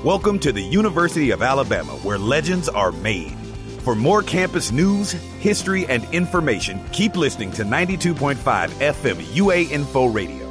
Welcome to the University of Alabama, where legends are made. For more campus news, history, and information, keep listening to 92.5 FM UA Info Radio.